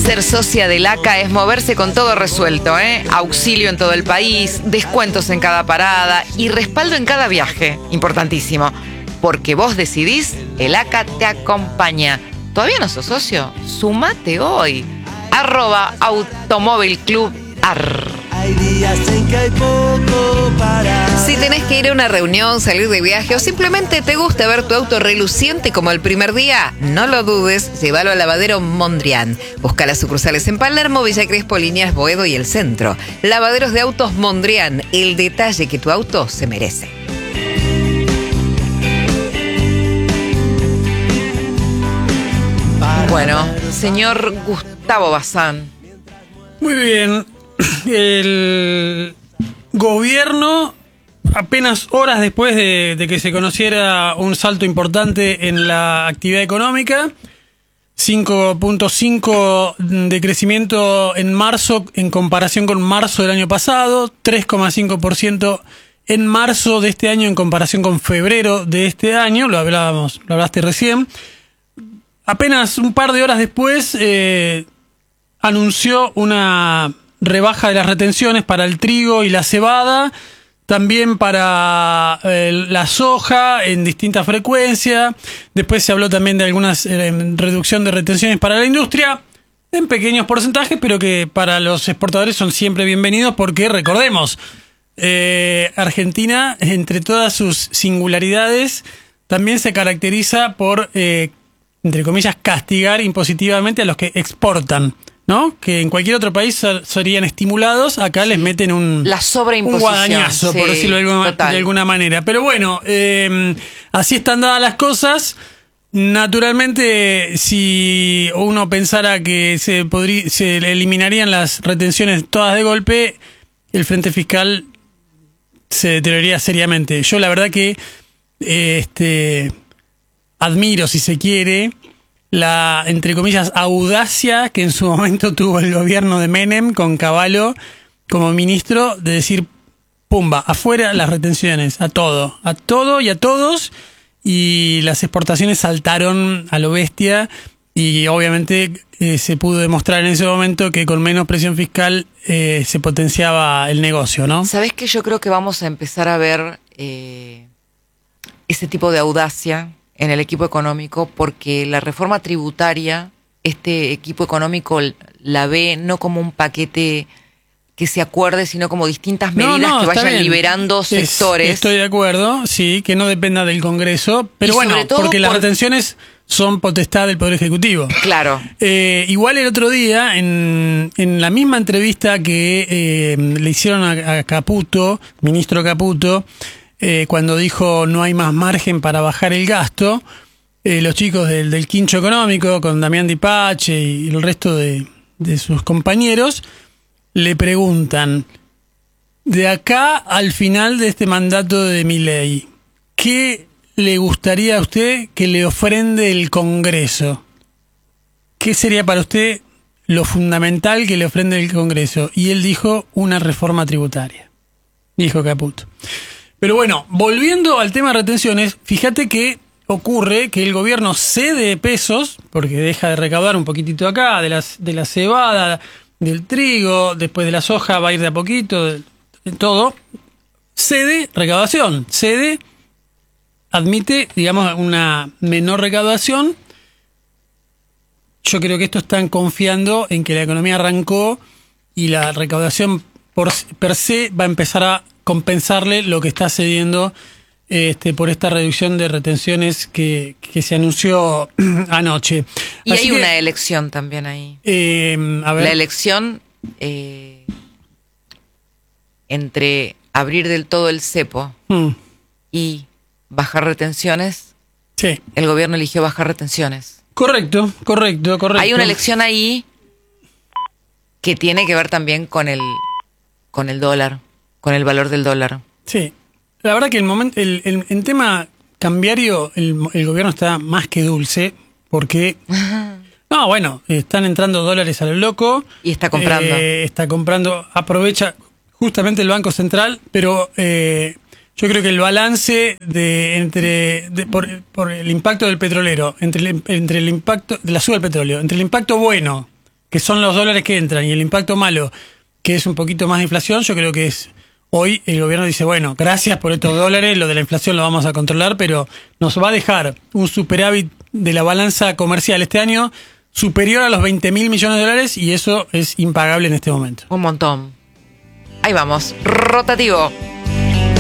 Ser socia del ACA es moverse con todo resuelto, ¿eh? Auxilio en todo el país, descuentos en cada parada y respaldo en cada viaje. Importantísimo. Porque vos decidís, el ACA te acompaña. ¿Todavía no sos socio? Sumate hoy. @automóvilclub.ar. Hay días en que hay poco para... Si tenés que ir a una reunión, salir de viaje o simplemente te gusta ver tu auto reluciente como el primer día, no lo dudes, llévalo al lavadero Mondrian. Busca las sucursales en Palermo, Villa Crespo, Liniers, Boedo y el centro. Lavaderos de autos Mondrian, el detalle que tu auto se merece. Bueno, señor Gustavo Bazán. Muy bien. El gobierno, apenas horas después de que se conociera un salto importante en la actividad económica, 5.5 de crecimiento en marzo en comparación con marzo del año pasado, 3,5% en marzo de este año en comparación con febrero de este año, lo hablaste recién. Apenas un par de horas después anunció una rebaja de las retenciones para el trigo y la cebada, también para la soja en distinta frecuencia. Después se habló también de algunas reducción de retenciones para la industria, en pequeños porcentajes, pero que para los exportadores son siempre bienvenidos porque, recordemos, Argentina, entre todas sus singularidades, también se caracteriza por, entre comillas, castigar impositivamente a los que exportan, ¿no? Que en cualquier otro país serían estimulados, acá les meten la sobreimposición, un guadañazo, por decirlo de alguna manera. Pero bueno, así están dadas las cosas. Naturalmente, si uno pensara que se eliminarían las retenciones todas de golpe, el frente fiscal se deterioraría seriamente. Yo la verdad que admiro, si se quiere, la, entre comillas, audacia que en su momento tuvo el gobierno de Menem con Cavallo como ministro de decir, pumba, afuera las retenciones, a todo y a todos, y las exportaciones saltaron a lo bestia y obviamente se pudo demostrar en ese momento que con menos presión fiscal se potenciaba el negocio, ¿no? ¿Sabés qué? Yo creo que vamos a empezar a ver ese tipo de audacia en el equipo económico, porque la reforma tributaria, este equipo económico la ve no como un paquete que se acuerde, sino como distintas medidas que vayan liberando sectores. Estoy de acuerdo, sí, que no dependa del Congreso, pero bueno, porque las retenciones son potestad del Poder Ejecutivo. Claro. Igual el otro día, en la misma entrevista que le hicieron a Caputo, ministro Caputo, cuando dijo no hay más margen para bajar el gasto, los chicos del quincho económico, con Damián Dipache y el resto de sus compañeros, le preguntan, de acá al final de este mandato de Milei, ¿qué le gustaría a usted que le ofrende el Congreso? ¿Qué sería para usted lo fundamental que le ofrende el Congreso? Y él dijo, una reforma tributaria, dijo Caputo. Pero bueno, volviendo al tema de retenciones, fíjate que ocurre que el gobierno cede pesos, porque deja de recaudar un poquitito acá, de la cebada, del trigo, después de la soja va a ir de a poquito, de todo. Cede recaudación, admite, digamos, una menor recaudación. Yo creo que estos están confiando en que la economía arrancó y la recaudación per se va a empezar a compensarle lo que está cediendo por esta reducción de retenciones que se anunció anoche. Y así hay una elección también ahí. A ver. La elección entre abrir del todo el cepo y bajar retenciones. Sí. El gobierno eligió bajar retenciones. Correcto. Hay una elección ahí que tiene que ver también con el dólar, con el valor del dólar. Sí. La verdad que en tema cambiario el gobierno está más que dulce porque no, bueno, están entrando dólares a lo loco y está comprando, aprovecha justamente el Banco Central, pero yo creo que el balance por el impacto del petrolero, entre el impacto de la suba del petróleo, entre el impacto bueno que son los dólares que entran, y el impacto malo, que es un poquito más de inflación, yo creo que es... Hoy el gobierno dice, bueno, gracias por estos dólares, lo de la inflación lo vamos a controlar, pero nos va a dejar un superávit de la balanza comercial este año superior a los 20.000 millones de dólares, y eso es impagable en este momento. Un montón. Ahí vamos. Rotativo.